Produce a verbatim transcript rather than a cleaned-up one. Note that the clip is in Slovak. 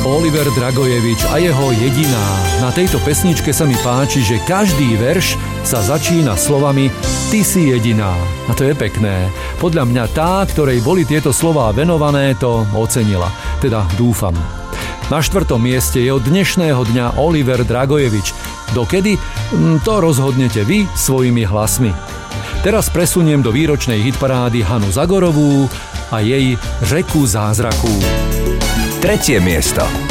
Oliver Dragojevič a jeho Jediná. Na tejto pesničke sa mi páči, že každý verš sa začína slovami Ty si jediná. A to je pekné. Podľa mňa tá, ktorej boli tieto slová venované, to ocenila. Teda dúfam. Na štvrtom mieste je od dnešného dňa Oliver Dragojevič. Dokedy? To rozhodnete vy svojimi hlasmi. Teraz presuniem do výročnej hitparády Hanu Zagorovú a jej Řeku zázraků. Tretie miesto.